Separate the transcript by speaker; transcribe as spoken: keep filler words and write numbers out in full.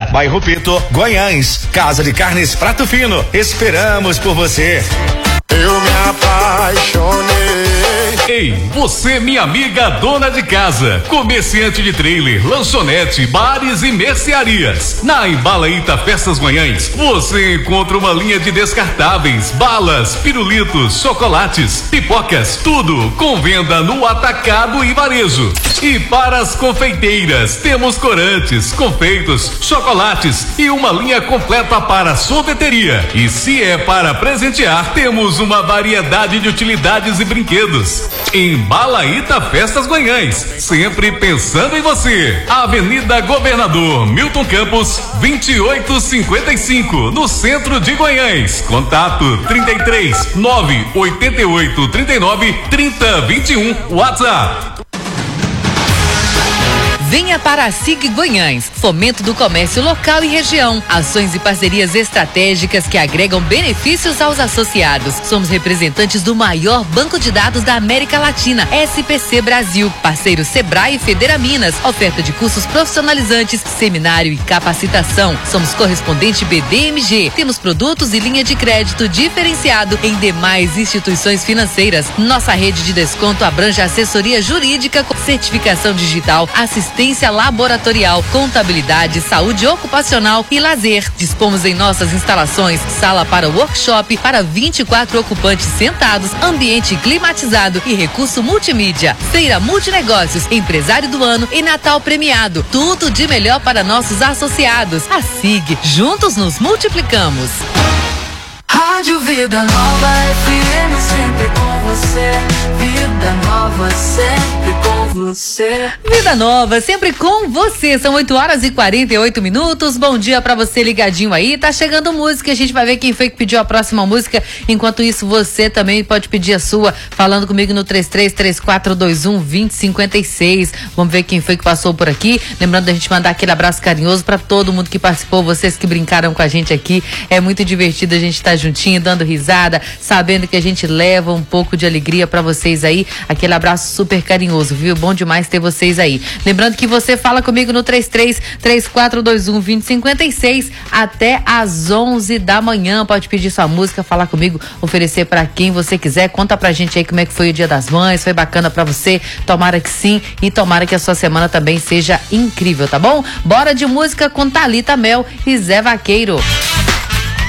Speaker 1: bairro Pito, Goiânia. Casa de Carnes Prato Fino. Esperamos por você.
Speaker 2: Eu me apaixonei.
Speaker 3: Ei, você, minha amiga dona de casa, comerciante de trailer, lanchonete, bares e mercearias. Na Embalaíta Festas Goiães, você encontra uma linha de descartáveis, balas, pirulitos, chocolates, pipocas, tudo com venda no atacado e varejo. E para as confeiteiras, temos corantes, confeitos, chocolates e uma linha completa para sorveteria. E se é para presentear, temos uma variedade de utilidades e brinquedos. Embalaíta Festas Goiães, sempre pensando em você. Avenida Governador Milton Campos, vinte e oito cinquenta e cinco, no centro de Goiânia. Contato trinta e três, nove oitenta e oito, trinta e nove, trinta, vinte e um, WhatsApp.
Speaker 4: Venha para a SIG Goiães, fomento do comércio local e região. Ações e parcerias estratégicas que agregam benefícios aos associados. Somos representantes do maior banco de dados da América Latina, S P C Brasil. Parceiro Sebrae e Federa Minas. Oferta de cursos profissionalizantes, seminário e capacitação. Somos correspondente B D M G. Temos produtos e linha de crédito diferenciado em demais instituições financeiras. Nossa rede de desconto abrange assessoria jurídica, certificação digital, assistência laboratorial, contabilidade, saúde ocupacional e lazer. Dispomos em nossas instalações sala para workshop para vinte e quatro ocupantes sentados, ambiente climatizado e recurso multimídia. Feira Multinegócios, empresário do ano e Natal premiado. Tudo de melhor para nossos associados. A SIG, juntos nos multiplicamos.
Speaker 5: Rádio Vida Nova F M, sempre com você. Vida Nova, sempre com você.
Speaker 4: Vida Nova, sempre com você. São oito horas e quarenta e oito minutos. Bom dia pra você ligadinho aí. Tá chegando música, a gente vai ver quem foi que pediu a próxima música. Enquanto isso, você também pode pedir a sua, falando comigo no três três três quatro dois um, dois zero cinco seis. Vamos ver quem foi que passou por aqui. Lembrando da gente mandar aquele abraço carinhoso pra todo mundo que participou, vocês que brincaram com a gente aqui. É muito divertido a gente estar juntinho, dando risada, sabendo que a gente leva um pouco de alegria pra vocês aí. Aquele abraço super carinhoso, viu? Bom demais ter vocês aí. Lembrando que você fala comigo no três três três quatro dois um, dois zero cinco seis até às onze da manhã. Pode pedir sua música, falar comigo, oferecer pra quem você quiser. Conta pra gente aí como é que foi o Dia das Mães. Foi bacana pra você? Tomara que sim, e tomara que a sua semana também seja incrível, tá bom? Bora de música com Thalita Mel e Zé Vaqueiro.